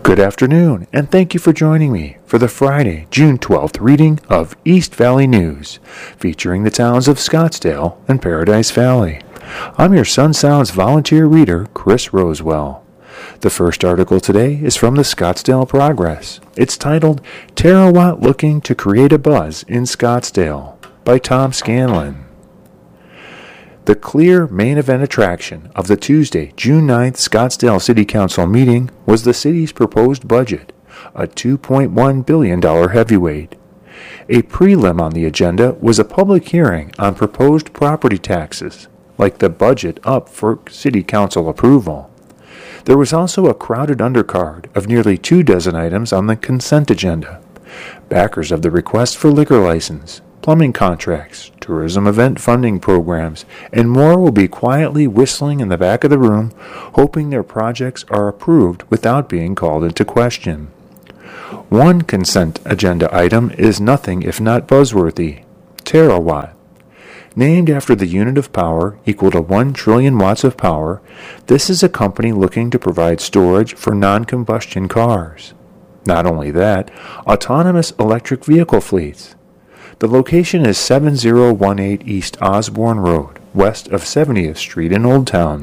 Good afternoon, and thank you for joining me for the Friday, June 12th reading of East Valley News, featuring the towns of Scottsdale and Paradise Valley. I'm your Sun Sounds volunteer reader, Chris Rosewell. The first article today is from the Scottsdale Progress. It's titled, Terawatt Looking to Create a Buzz in Scottsdale, by Tom Scanlon. The clear main event attraction of the Tuesday, June 9th Scottsdale City Council meeting was the city's proposed budget, a $2.1 billion heavyweight. A prelim on the agenda was a public hearing on proposed property taxes, like the budget up for City Council approval. There was also a crowded undercard of nearly 24 items on the consent agenda. Backers of the request for liquor license, plumbing contracts, tourism event funding programs, and more will be quietly whistling in the back of the room, hoping their projects are approved without being called into question. One consent agenda item is nothing if not buzzworthy: Terawatt. Named after the unit of power equal to 1 trillion watts of power, this is a company looking to provide storage for non-combustion cars. Not only that, autonomous electric vehicle fleets. The location is 7018 East Osborne Road, west of 70th Street in Old Town.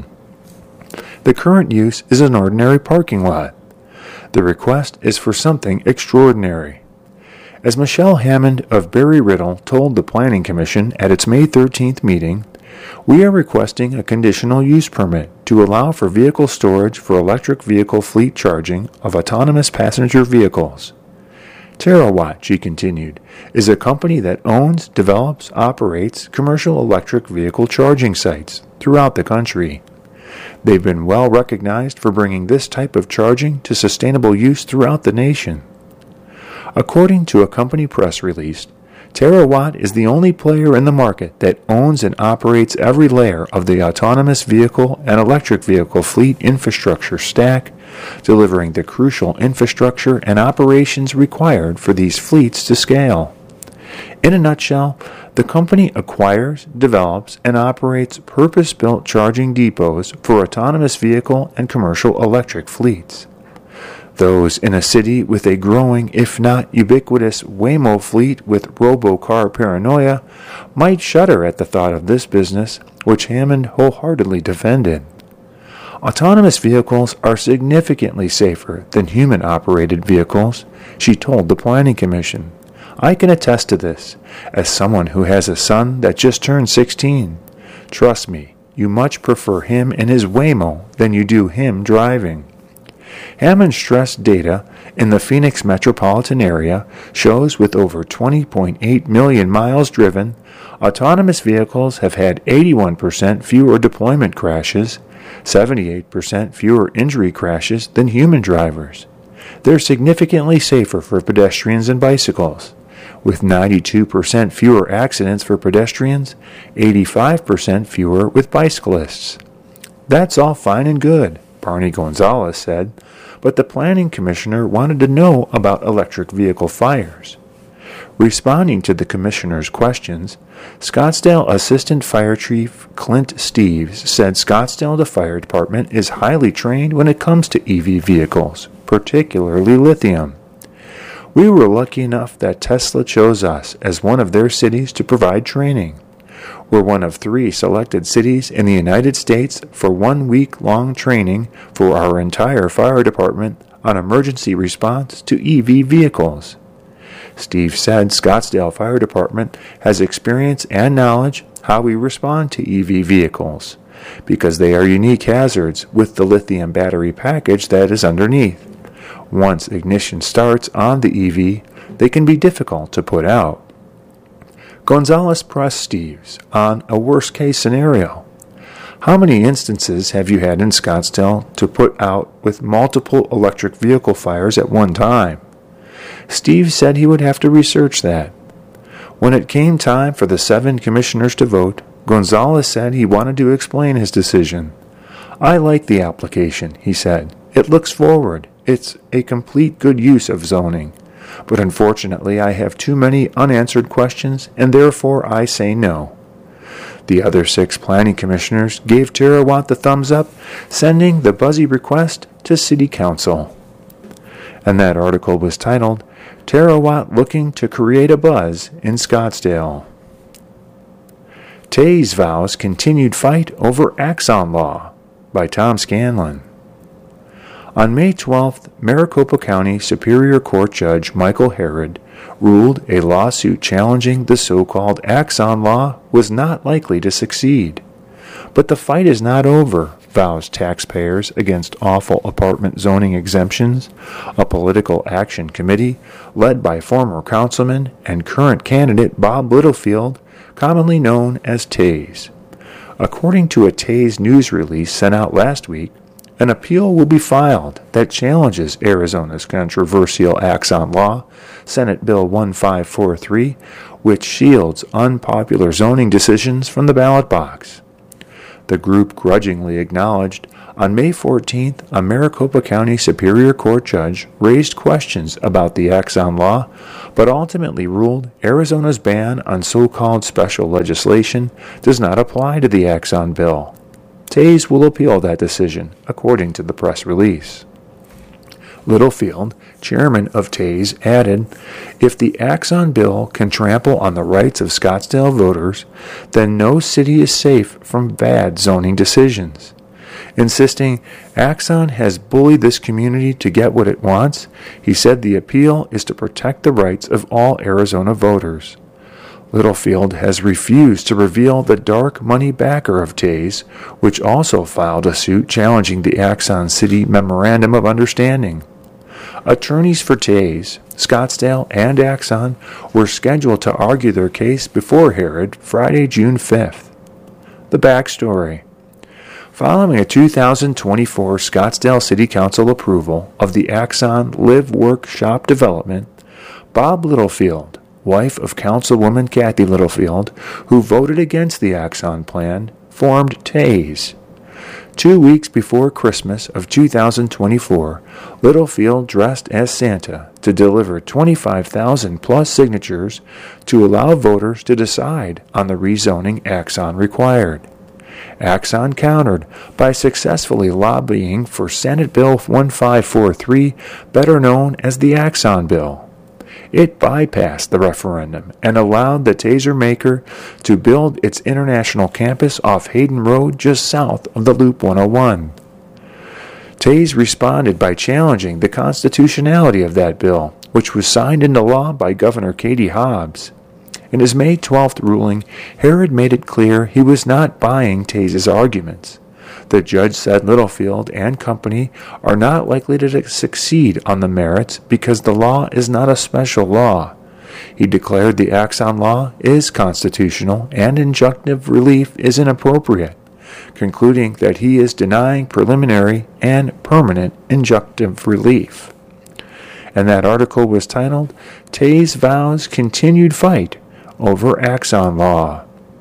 The current use is an ordinary parking lot. The request is for something extraordinary. As Michelle Hammond of Barry Riddle told the Planning Commission at its May 13th meeting, we are requesting a conditional use permit to allow for vehicle storage for electric vehicle fleet charging of autonomous passenger vehicles. Terawatt, she continued, is a company that owns, develops, operates commercial electric vehicle charging sites throughout the country. They've been well recognized for bringing this type of charging to sustainable use throughout the nation. According to a company press release, Terawatt is the only player in the market that owns and operates every layer of the autonomous vehicle and electric vehicle fleet infrastructure stack, delivering the crucial infrastructure and operations required for these fleets to scale. In a nutshell, the company acquires, develops, and operates purpose-built charging depots for autonomous vehicle and commercial electric fleets. Those in a city with a growing, if not ubiquitous, Waymo fleet with robo-car paranoia might shudder at the thought of this business, which Hammond wholeheartedly defended. Autonomous vehicles are significantly safer than human-operated vehicles, she told the Planning Commission. I can attest to this, as someone who has a son that just turned 16. Trust me, you much prefer him in his Waymo than you do him driving. Hammond stressed data in the Phoenix metropolitan area shows with over 20.8 million miles driven, autonomous vehicles have had 81% fewer deployment crashes, 78% fewer injury crashes than human drivers. They're significantly safer for pedestrians and bicycles, with 92% fewer accidents for pedestrians, 85% fewer with bicyclists. That's all fine and good, Barney Gonzalez said, but the planning commissioner wanted to know about electric vehicle fires. Responding to the commissioner's questions, Scottsdale Assistant Fire Chief Clint Steves said Scottsdale the Fire Department is highly trained when it comes to EV vehicles, particularly lithium. We were lucky enough that Tesla chose us as one of their cities to provide training. We're one of 3 selected cities in the United States for 1 week-long training for our entire fire department on emergency response to EV vehicles. Steve said Scottsdale Fire Department has experience and knowledge how we respond to EV vehicles, because they are unique hazards with the lithium battery package that is underneath. Once ignition starts on the EV, they can be difficult to put out. Gonzalez pressed Steves on a worst-case scenario. How many instances have you had in Scottsdale to put out with multiple electric vehicle fires at one time? Steve said he would have to research that. When it came time for the 7 commissioners to vote, Gonzalez said he wanted to explain his decision. I like the application, he said. It looks forward. It's a complete good use of zoning. But unfortunately I have too many unanswered questions, and therefore I say no. The other 6 planning commissioners gave Terawatt the thumbs up, sending the buzzy request to City Council. And that article was titled, Terawatt Looking to Create a Buzz in Scottsdale. Tays vows continued fight over Axon Law by Tom Scanlon. On May 12th, Maricopa County Superior Court Judge Michael Herod ruled a lawsuit challenging the so-called Axon Law was not likely to succeed. But the fight is not over, vows taxpayers against awful apartment zoning exemptions, a political action committee led by former councilman and current candidate Bob Littlefield, commonly known as Tays. According to a Tays news release sent out last week, an appeal will be filed that challenges Arizona's controversial Axon Law, Senate Bill 1543, which shields unpopular zoning decisions from the ballot box. The group grudgingly acknowledged on May 14th, a Maricopa County Superior Court judge raised questions about the Axon Law, but ultimately ruled Arizona's ban on so-called special legislation does not apply to the Axon bill. Tays will appeal that decision, according to the press release. Littlefield, chairman of Tays, added, if the Axon bill can trample on the rights of Scottsdale voters, then no city is safe from bad zoning decisions. Insisting Axon has bullied this community to get what it wants, he said the appeal is to protect the rights of all Arizona voters. Littlefield has refused to reveal the dark money backer of Tays, which also filed a suit challenging the Axon City Memorandum of Understanding. Attorneys for Tays, Scottsdale, and Axon were scheduled to argue their case before Herod Friday, June 5th. The backstory. Following a 2024 Scottsdale City Council approval of the Axon Live Work Shop development, Bob Littlefield, wife of Councilwoman Kathy Littlefield, who voted against the Axon plan, formed Tays. 2 weeks before Christmas of 2024, Littlefield dressed as Santa to deliver 25,000 plus signatures to allow voters to decide on the rezoning Axon required. Axon countered by successfully lobbying for Senate Bill 1543, better known as the Axon Bill. It bypassed the referendum and allowed the Taser maker to build its international campus off Hayden Road just south of the Loop 101. Tays responded by challenging the constitutionality of that bill, which was signed into law by Governor Katie Hobbs. In his May 12th ruling, Herod made it clear he was not buying Tays' arguments. The judge said Littlefield and company are not likely to succeed on the merits because the law is not a special law. He declared the Axon Law is constitutional and injunctive relief is inappropriate, concluding that he is denying preliminary and permanent injunctive relief. And that article was titled, Tays Vows Continued Fight Over Axon Law.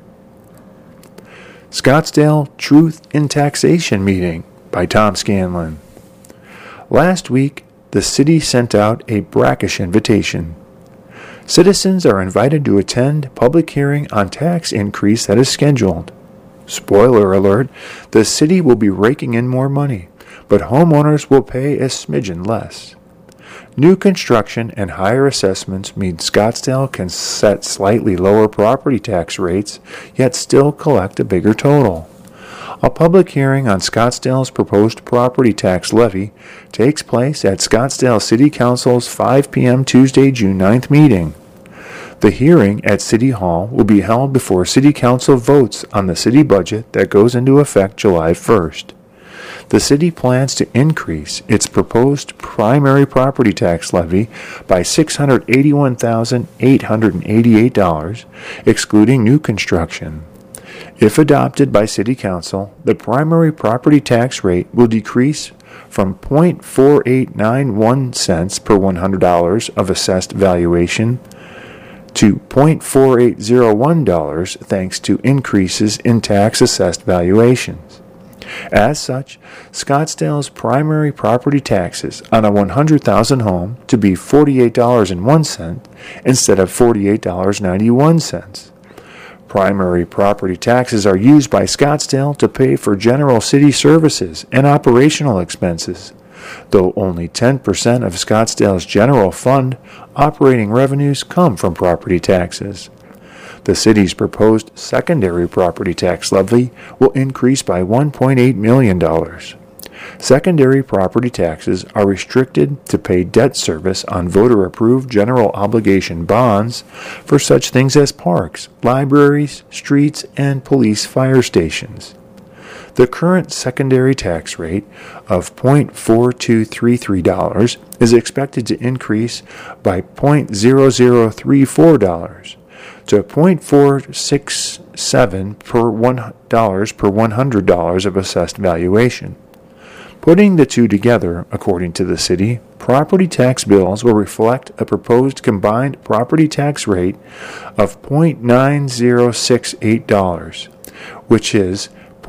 Scottsdale Truth in Taxation Meeting by Tom Scanlon. Last week, the city sent out a brackish invitation. Citizens are invited to attend public hearing on tax increase that is scheduled. Spoiler alert, the city will be raking in more money, but homeowners will pay a smidgen less. New construction and higher assessments mean Scottsdale can set slightly lower property tax rates, yet still collect a bigger total. A public hearing on Scottsdale's proposed property tax levy takes place at Scottsdale City Council's 5 p.m. Tuesday, June 9th meeting. The hearing at City Hall will be held before City Council votes on the city budget that goes into effect July 1st. The city plans to increase its proposed primary property tax levy by $681,888, excluding new construction. If adopted by City Council, the primary property tax rate will decrease from 0.4891 cents per $100 of assessed valuation to $0.4801 thanks to increases in tax-assessed valuations. As such, Scottsdale's primary property taxes on a $100,000 home to be $48.01 instead of $48.91. Primary property taxes are used by Scottsdale to pay for general city services and operational expenses, Though only 10% of Scottsdale's general fund operating revenues come from property taxes. The city's proposed secondary property tax levy will increase by $1.8 million. Secondary property taxes are restricted to pay debt service on voter-approved general obligation bonds for such things as parks, libraries, streets, and police fire stations. The current secondary tax rate of $0.4233 is expected to increase by $0.0034 to $0.467 per $100 of assessed valuation. Putting the two together, according to the city, property tax bills will reflect a proposed combined property tax rate of $0.9068, which is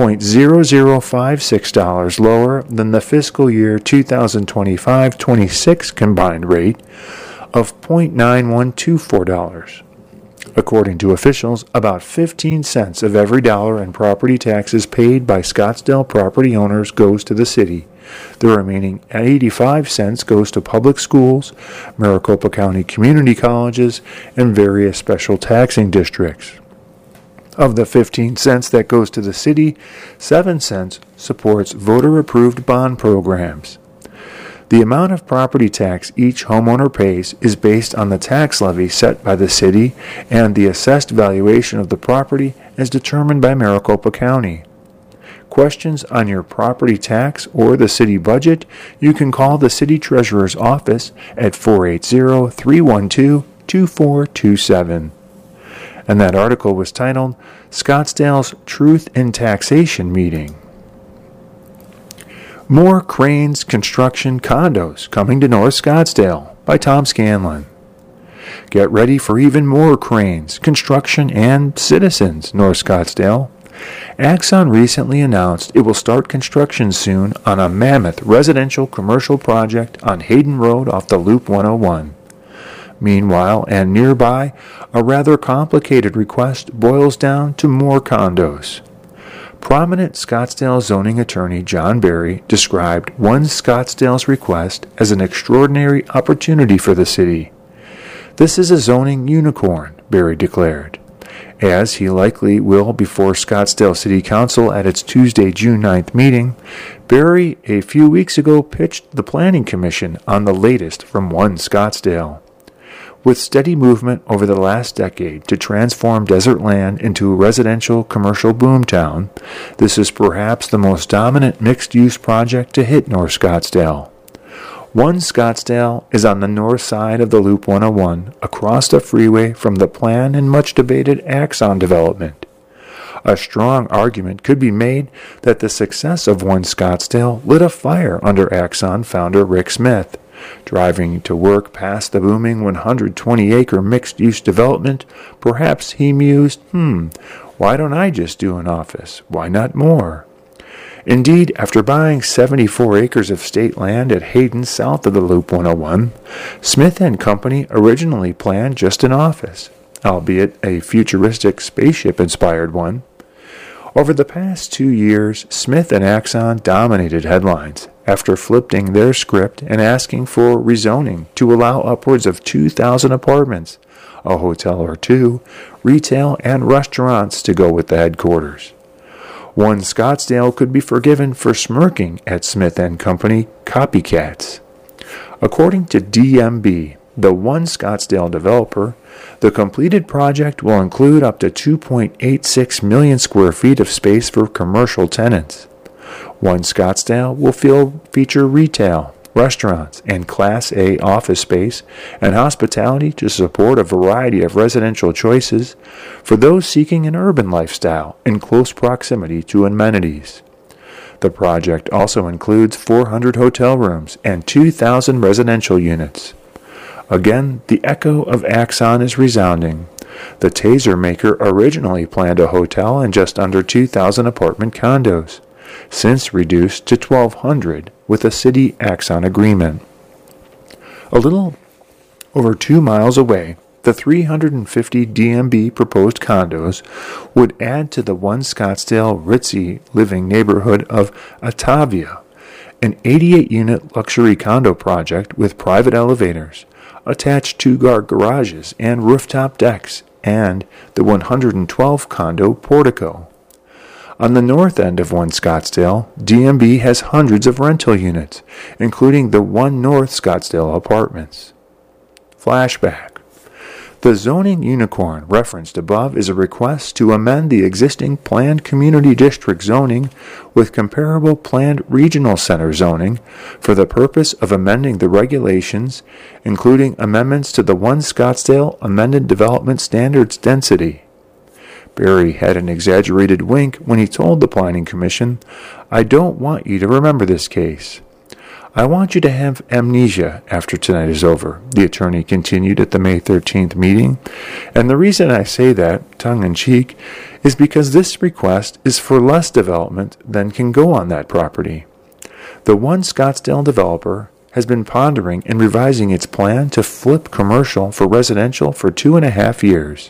$0.0056 lower than the fiscal year 2025-26 combined rate of $0.9124. According to officials, about 15 cents of every dollar in property taxes paid by Scottsdale property owners goes to the city. The remaining 85 cents goes to public schools, Maricopa County community colleges, and various special taxing districts. Of the 15 cents that goes to the city, 7 cents supports voter-approved bond programs. The amount of property tax each homeowner pays is based on the tax levy set by the city and the assessed valuation of the property as determined by Maricopa County. Questions on your property tax or the city budget, you can call the city treasurer's office at 480-312-2427. And that article was titled, Scottsdale's Truth in Taxation Meeting. More Cranes Construction Condos Coming to North Scottsdale by Tom Scanlon. Get ready for even more cranes, construction, and citizens, North Scottsdale. Axon recently announced it will start construction soon on a mammoth residential commercial project on Hayden Road off the Loop 101. Meanwhile, and nearby, a rather complicated request boils down to more condos. Prominent Scottsdale zoning attorney John Berry described One Scottsdale's request as an extraordinary opportunity for the city. This is a zoning unicorn, Berry declared. As he likely will before Scottsdale City Council at its Tuesday, June 9th meeting, Berry a few weeks ago pitched the Planning Commission on the latest from One Scottsdale. With steady movement over the last decade to transform desert land into a residential commercial boomtown, this is perhaps the most dominant mixed-use project to hit North Scottsdale. One Scottsdale is on the north side of the Loop 101, across the freeway from the planned and much-debated Axon development. A strong argument could be made that the success of One Scottsdale lit a fire under Axon founder Rick Smith. Driving to work past the booming 120-acre mixed-use development, perhaps he mused, why don't I just do an office? Why not more? Indeed, after buying 74 acres of state land at Hayden south of the Loop 101, Smith & Company originally planned just an office, albeit a futuristic spaceship-inspired one. Over the past 2 years, Smith and Axon dominated headlines after flipping their script and asking for rezoning to allow upwards of 2,000 apartments, a hotel or two, retail, and restaurants to go with the headquarters. One Scottsdale could be forgiven for smirking at Smith & Company copycats. According to DMB, the One Scottsdale developer, the completed project will include up to 2.86 million square feet of space for commercial tenants. One Scottsdale will feature retail, restaurants, and Class A office space and hospitality to support a variety of residential choices for those seeking an urban lifestyle in close proximity to amenities. The project also includes 400 hotel rooms and 2,000 residential units. Again, the echo of Axon is resounding. The Taser maker originally planned a hotel and just under 2,000 apartment condos, since reduced to 1,200 with a city Axon agreement. A little over 2 miles away, the 350 DMB proposed condos would add to the One Scottsdale ritzy living neighborhood of Atavia, an 88-unit luxury condo project with private elevators, attached two-car garages and rooftop decks, and the 112 condo portico. On the north end of One Scottsdale, DMB has hundreds of rental units, including the One North Scottsdale apartments. Flashback. The zoning unicorn referenced above is a request to amend the existing planned community district zoning with comparable planned regional center zoning for the purpose of amending the regulations, including amendments to the One Scottsdale amended development standards density. Barry had an exaggerated wink when he told the Planning Commission, "I don't want you to remember this case. I want you to have amnesia after tonight is over," the attorney continued at the May 13th meeting. And the reason I say that, tongue-in-cheek, is because this request is for less development than can go on that property. The One Scottsdale developer has been pondering and revising its plan to flip commercial for residential for 2.5 years.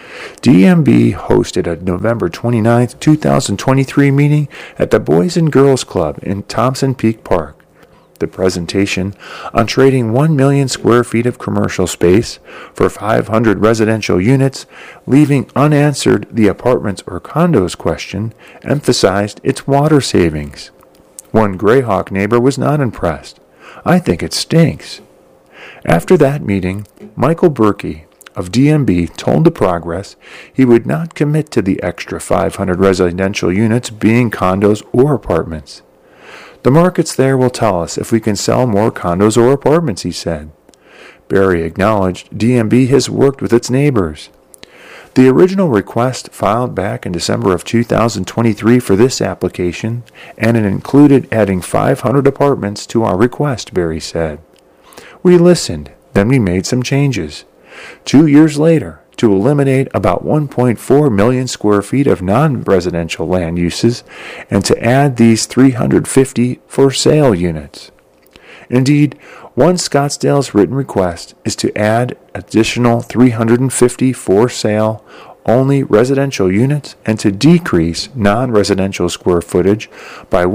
DMB hosted a November 29, 2023 meeting at the Boys and Girls Club in Thompson Peak Park. The presentation on trading 1 million square feet of commercial space for 500 residential units, leaving unanswered the apartments or condos question, emphasized its water savings. One Grayhawk neighbor was not impressed. "I think it stinks." After that meeting, Michael Berkey of DMB told the Progress he would not commit to the extra 500 residential units being condos or apartments. "The markets there will tell us if we can sell more condos or apartments," he said. Barry acknowledged DMB has worked with its neighbors. The original request filed back in December of 2023 for this application, and it included adding 500 apartments to our request, Barry said. "We listened, then we made some changes. 2 years later, to eliminate about 1.4 million square feet of non-residential land uses and to add these 350 for-sale units. Indeed, One Scottsdale's written request is to add additional 350 for-sale only residential units and to decrease non-residential square footage by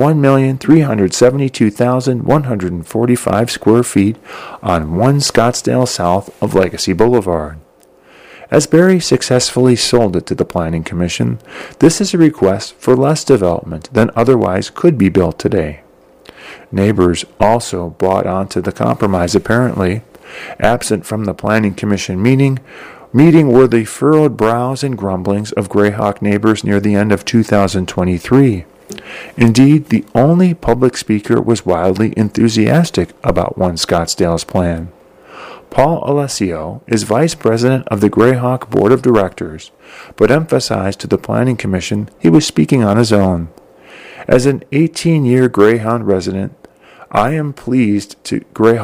1,372,145 square feet on One Scottsdale south of Legacy Boulevard. As Barry successfully sold it to the Planning Commission, this is a request for less development than otherwise could be built today. Neighbors also bought onto the compromise apparently. Absent from the Planning Commission meeting were the furrowed brows and grumblings of Grayhawk neighbors near the end of 2023. Indeed, the only public speaker was wildly enthusiastic about One Scottsdale's plan. Paul Alessio is vice president of the Grayhawk Board of Directors, but emphasized to the Planning Commission he was speaking on his own. As an 18-year Grayhawk resident, I am pleased to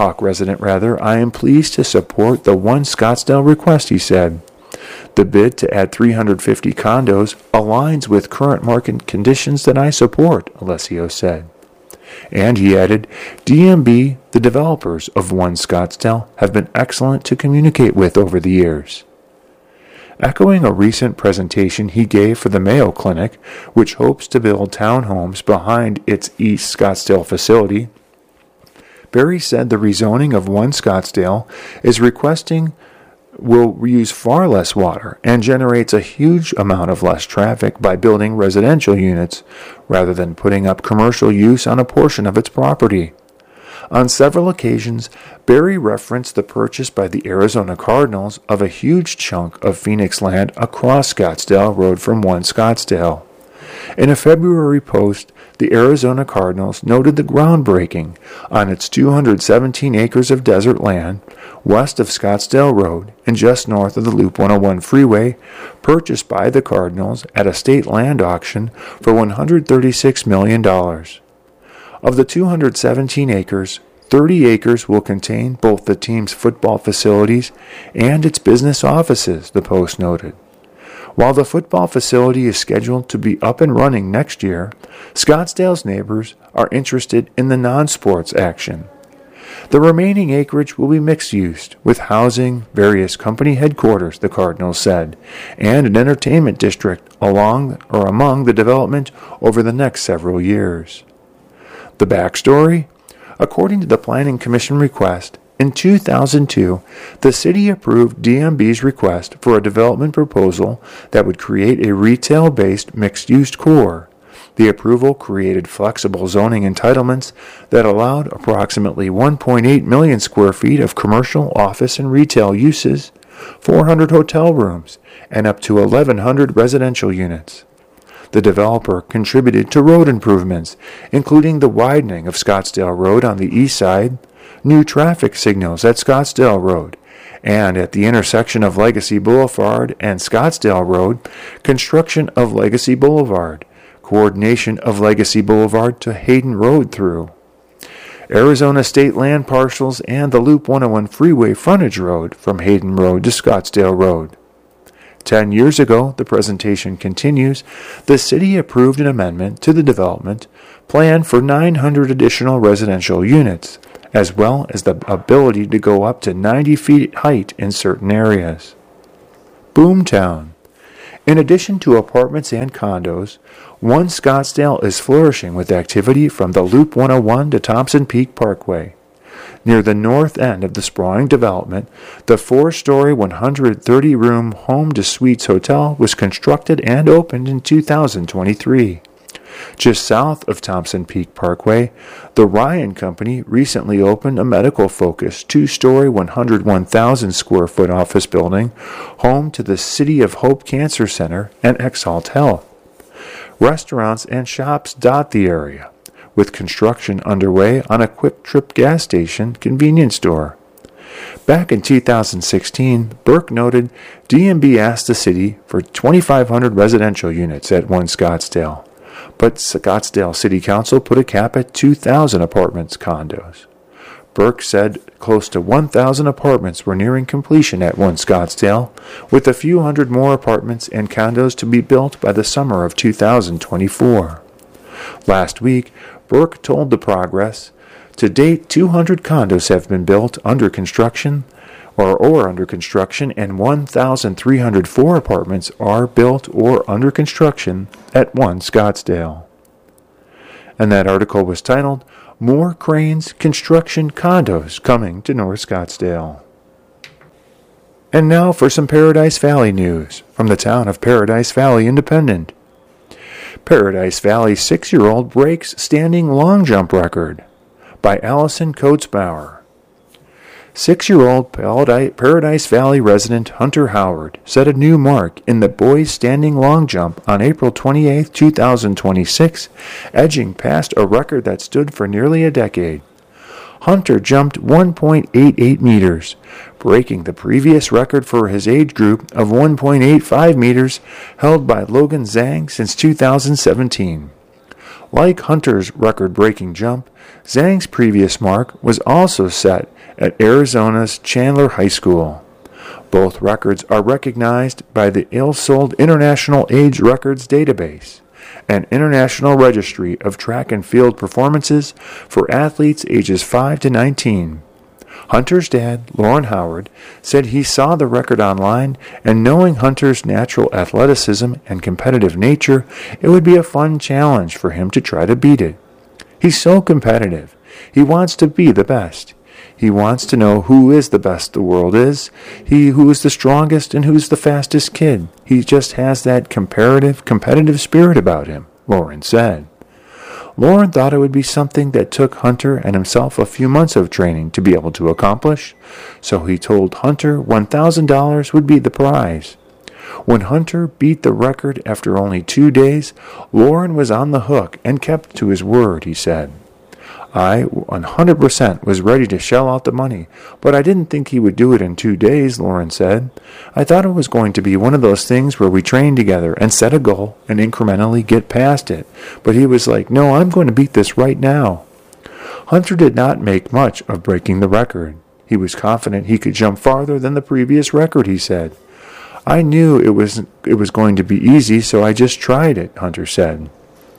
support the One Scottsdale request, he said. The bid to add 350 condos aligns with current market conditions that I support, Alessio said. And he added, DMB, the developers of One Scottsdale, have been excellent to communicate with over the years. Echoing a recent presentation he gave for the Mayo Clinic, which hopes to build townhomes behind its East Scottsdale facility, Barry said the rezoning of One Scottsdale will use far less water and generates a huge amount of less traffic by building residential units rather than putting up commercial use on a portion of its property. On several occasions, Barry referenced the purchase by the Arizona Cardinals of a huge chunk of Phoenix land across Scottsdale Road from One Scottsdale. In a February post, the Arizona Cardinals noted the groundbreaking on its 217 acres of desert land west of Scottsdale Road and just north of the Loop 101 freeway, purchased by the Cardinals at a state land auction for $136 million. Of the 217 acres, 30 acres will contain both the team's football facilities and its business offices, the Post noted. While the football facility is scheduled to be up and running next year, Scottsdale's neighbors are interested in the non-sports action. The remaining acreage will be mixed-use, with housing, various company headquarters, the Cardinals said, and an entertainment district among the development over the next several years. The backstory? According to the Planning Commission request, in 2002, the city approved DMB's request for a development proposal that would create a retail-based mixed-use core. The approval created flexible zoning entitlements that allowed approximately 1.8 million square feet of commercial, office, and retail uses, 400 hotel rooms, and up to 1,100 residential units. The developer contributed to road improvements, including the widening of Scottsdale Road on the east side, new traffic signals at Scottsdale Road, and at the intersection of Legacy Boulevard and Scottsdale Road, construction of Legacy Boulevard, coordination of Legacy Boulevard to Hayden Road through Arizona state land parcels and the Loop 101 freeway frontage road from Hayden Road to Scottsdale Road. 10 years ago, the presentation continues, the city approved an amendment to the development plan for 900 additional residential units, as well as the ability to go up to 90 feet height in certain areas. Boomtown. In addition to apartments and condos, One Scottsdale is flourishing with activity from the Loop 101 to Thompson Peak Parkway. Near the north end of the sprawling development, the 4-story, 130-room Home to Suites Hotel was constructed and opened in 2023. Just south of Thompson Peak Parkway, the Ryan Company recently opened a medical-focused 2-story, 101,000-square-foot office building, home to the City of Hope Cancer Center and Exalt Health. Restaurants and shops dot the area, with construction underway on a Quick Trip gas station convenience store. Back in 2016, Burke noted DMB asked the city for 2,500 residential units at One Scottsdale, but Scottsdale City Council put a cap at 2,000 apartments condos. Burke said close to 1,000 apartments were nearing completion at One Scottsdale, with a few hundred more apartments and condos to be built by the summer of 2024. Last week, Burke told the Progress, to date 200 condos have been built under construction or under construction, and 1,304 apartments are built or under construction at One Scottsdale. And that article was titled, More Cranes Construction Condos Coming to North Scottsdale. And now for some Paradise Valley news from the town of Paradise Valley Independent. Paradise Valley 6-year-old breaks standing long jump record by Allison Coatsbauer. 6-year-old Paradise Valley resident Hunter Howard set a new mark in the boys standing long jump on April 28, 2026, edging past a record that stood for nearly a decade. Hunter jumped 1.88 meters, breaking the previous record for his age group of 1.85 meters held by Logan Zhang since 2017. Like Hunter's record-breaking jump, Zhang's previous mark was also set at Arizona's Chandler High School. Both records are recognized by the ILSOLD International Age Records Database, an international registry of track and field performances for athletes ages 5 to 19. Hunter's dad, Lauren Howard, said he saw the record online, and knowing Hunter's natural athleticism and competitive nature, it would be a fun challenge for him to try to beat it. He's so competitive. He wants to be the best. He wants to know who is the best the world is, who is the strongest and who's the fastest kid. He just has that competitive spirit about him, Lauren said. Lauren thought it would be something that took Hunter and himself a few months of training to be able to accomplish, so he told Hunter $1,000 would be the prize. When Hunter beat the record after only 2 days, Lauren was on the hook and kept to his word, he said. I 100% was ready to shell out the money, but I didn't think he would do it in 2 days, Lauren said. I thought it was going to be one of those things where we train together and set a goal and incrementally get past it. But he was like, no, I'm going to beat this right now. Hunter did not make much of breaking the record. He was confident he could jump farther than the previous record, he said. I knew it was going to be easy, so I just tried it, Hunter said.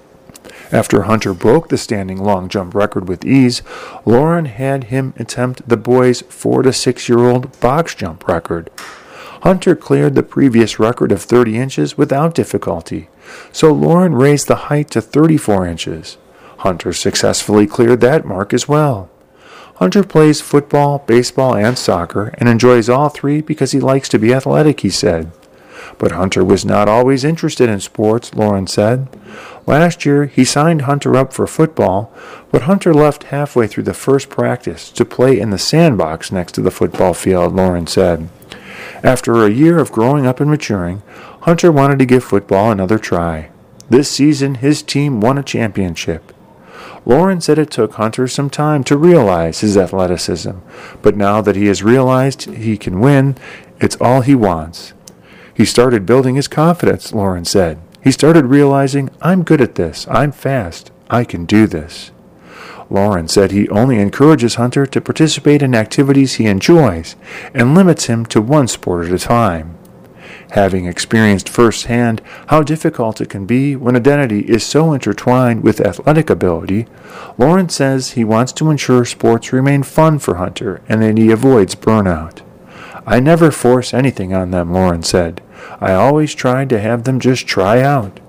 After Hunter broke the standing long jump record with ease, Lauren had him attempt the boys' 4 to 6-year-old box jump record. Hunter cleared the previous record of 30 inches without difficulty, so Lauren raised the height to 34 inches. Hunter successfully cleared that mark as well. Hunter plays football, baseball, and soccer, and enjoys all three because he likes to be athletic, he said. But Hunter was not always interested in sports, Lauren said. Last year, he signed Hunter up for football, but Hunter left halfway through the first practice to play in the sandbox next to the football field, Lauren said. After a year of growing up and maturing, Hunter wanted to give football another try. This season, his team won a championship. Lauren said it took Hunter some time to realize his athleticism, but now that he has realized he can win, it's all he wants. He started building his confidence, Lauren said. He started realizing, I'm good at this, I'm fast, I can do this. Lauren said he only encourages Hunter to participate in activities he enjoys and limits him to one sport at a time. Having experienced firsthand how difficult it can be when identity is so intertwined with athletic ability, Lauren says he wants to ensure sports remain fun for Hunter and that he avoids burnout. I never force anything on them, Lauren said. I always try to have them just try out.